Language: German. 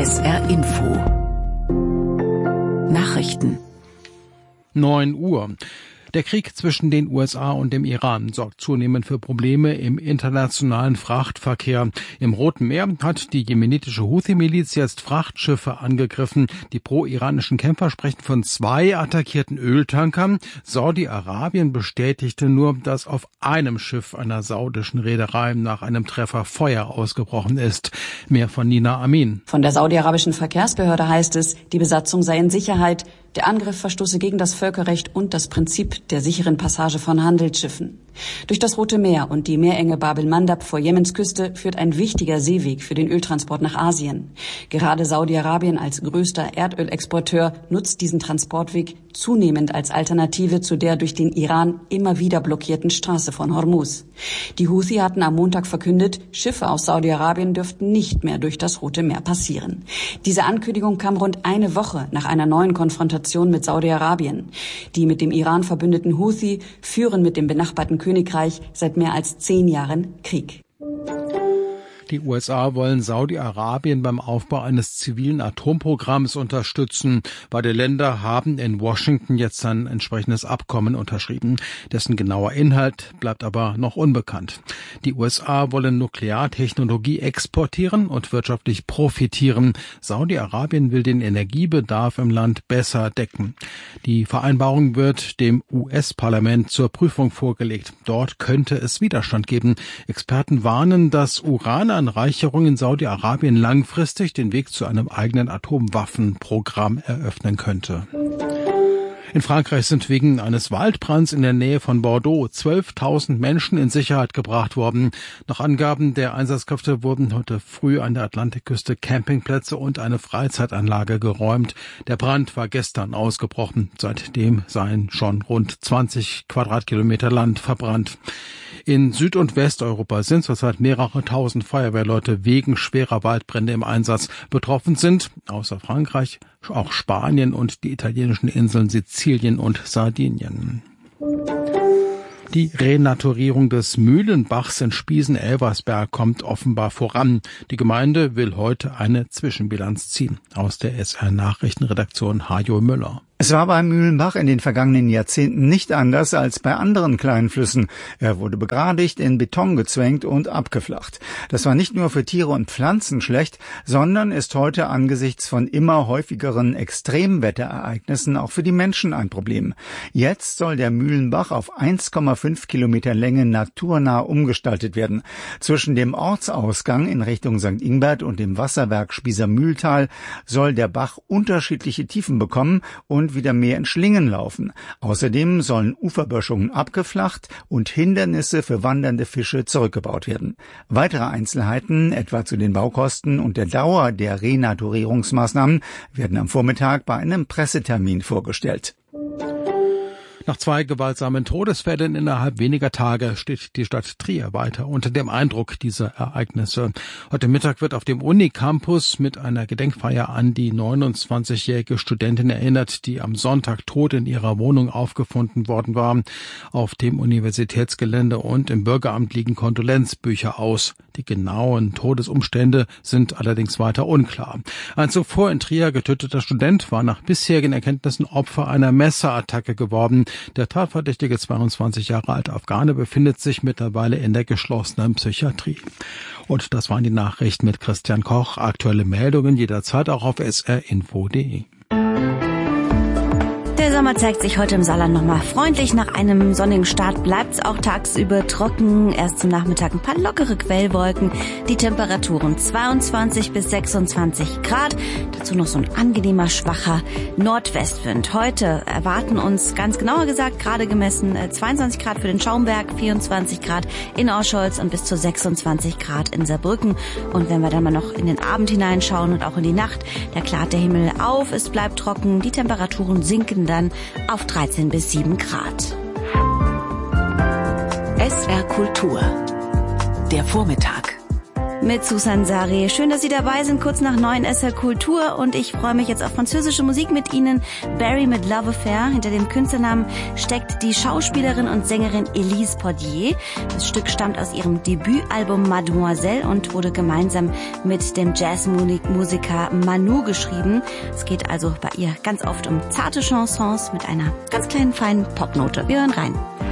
SR Info. Nachrichten. 9 Uhr. Der Krieg zwischen den USA und dem Iran sorgt zunehmend für Probleme im internationalen Frachtverkehr. Im Roten Meer hat die jemenitische Houthi-Miliz jetzt Frachtschiffe angegriffen. Die pro-iranischen Kämpfer sprechen von 2 attackierten Öltankern. Saudi-Arabien bestätigte nur, dass auf einem Schiff einer saudischen Reederei nach einem Treffer Feuer ausgebrochen ist. Mehr von Nina Amin. Von der saudi-arabischen Verkehrsbehörde heißt es, die Besatzung sei in Sicherheit. Der Angriff verstoße gegen das Völkerrecht und das Prinzip der sicheren Passage von Handelsschiffen. Durch das Rote Meer und die Meerenge Bab el-Mandab vor Jemens Küste führt ein wichtiger Seeweg für den Öltransport nach Asien. Gerade Saudi-Arabien als größter Erdölexporteur nutzt diesen Transportweg zunehmend als Alternative zu der durch den Iran immer wieder blockierten Straße von Hormuz. Die Houthi hatten am Montag verkündet, Schiffe aus Saudi-Arabien dürften nicht mehr durch das Rote Meer passieren. Diese Ankündigung kam rund eine Woche nach einer neuen Konfrontation mit Saudi-Arabien. Die mit dem Iran verbündeten Houthi führen mit dem benachbarten Königreich seit mehr als 10 Jahren Krieg. Die USA wollen Saudi-Arabien beim Aufbau eines zivilen Atomprogramms unterstützen. Beide Länder haben in Washington jetzt ein entsprechendes Abkommen unterschrieben. Dessen genauer Inhalt bleibt aber noch unbekannt. Die USA wollen Nukleartechnologie exportieren und wirtschaftlich profitieren. Saudi-Arabien will den Energiebedarf im Land besser decken. Die Vereinbarung wird dem US-Parlament zur Prüfung vorgelegt. Dort könnte es Widerstand geben. Experten warnen, dass Urananreicherung in Saudi-Arabien langfristig den Weg zu einem eigenen Atomwaffenprogramm eröffnen könnte. In Frankreich sind wegen eines Waldbrands in der Nähe von Bordeaux 12.000 Menschen in Sicherheit gebracht worden. Nach Angaben der Einsatzkräfte wurden heute früh an der Atlantikküste Campingplätze und eine Freizeitanlage geräumt. Der Brand war gestern ausgebrochen. Seitdem seien schon rund 20 Quadratkilometer Land verbrannt. In Süd- und Westeuropa sind zurzeit mehrere tausend Feuerwehrleute wegen schwerer Waldbrände im Einsatz. Betroffen sind außer Frankreich auch Spanien und die italienischen Inseln Sizilien und Sardinien. Die Renaturierung des Mühlenbachs in Spiesen-Elversberg kommt offenbar voran. Die Gemeinde will heute eine Zwischenbilanz ziehen. Aus der SR-Nachrichtenredaktion Hajo Müller. Es war beim Mühlenbach in den vergangenen Jahrzehnten nicht anders als bei anderen kleinen Flüssen. Er wurde begradigt, in Beton gezwängt und abgeflacht. Das war nicht nur für Tiere und Pflanzen schlecht, sondern ist heute angesichts von immer häufigeren Extremwetterereignissen auch für die Menschen ein Problem. Jetzt soll der Mühlenbach auf 1,5 Kilometer Länge naturnah umgestaltet werden. Zwischen dem Ortsausgang in Richtung St. Ingbert und dem Wasserwerk Spießer-Mühltal soll der Bach unterschiedliche Tiefen bekommen und wieder mehr in Schlingen laufen. Außerdem sollen Uferböschungen abgeflacht und Hindernisse für wandernde Fische zurückgebaut werden. Weitere Einzelheiten, etwa zu den Baukosten und der Dauer der Renaturierungsmaßnahmen, werden am Vormittag bei einem Pressetermin vorgestellt. Nach 2 gewaltsamen Todesfällen innerhalb weniger Tage steht die Stadt Trier weiter unter dem Eindruck dieser Ereignisse. Heute Mittag wird auf dem Unicampus mit einer Gedenkfeier an die 29-jährige Studentin erinnert, die am Sonntag tot in ihrer Wohnung aufgefunden worden war. Auf dem Universitätsgelände und im Bürgeramt liegen Kondolenzbücher aus. Die genauen Todesumstände sind allerdings weiter unklar. Ein zuvor in Trier getöteter Student war nach bisherigen Erkenntnissen Opfer einer Messerattacke geworden. Der tatverdächtige 22 Jahre alte Afghane befindet sich mittlerweile in der geschlossenen Psychiatrie. Und das waren die Nachrichten mit Christian Koch. Aktuelle Meldungen jederzeit auch auf srinfo.de. Der Sommer zeigt sich heute im Saarland nochmal freundlich. Nach einem sonnigen Start bleibt es auch tagsüber trocken. Erst zum Nachmittag ein paar lockere Quellwolken. Die Temperaturen 22 bis 26 Grad. Dazu noch so ein angenehmer, schwacher Nordwestwind. Heute erwarten uns, ganz genauer gesagt, gerade gemessen 22 Grad für den Schaumberg, 24 Grad in Orscholz und bis zu 26 Grad in Saarbrücken. Und wenn wir dann mal noch in den Abend hineinschauen und auch in die Nacht, da klart der Himmel auf, es bleibt trocken, die Temperaturen sinken dann auf 13 bis 7 Grad. SR Kultur. Der Vormittag. mit Susan Sari. Schön, dass Sie dabei sind, kurz nach 9 SR Kultur, und ich freue mich jetzt auf französische Musik mit Ihnen. Barry mit Love Affair. Hinter dem Künstlernamen steckt die Schauspielerin und Sängerin Elise Portier. Das Stück stammt aus ihrem Debütalbum Mademoiselle und wurde gemeinsam mit dem Jazzmusiker Manu geschrieben. Es geht also bei ihr ganz oft um zarte Chansons mit einer ganz kleinen feinen Popnote. Wir hören rein.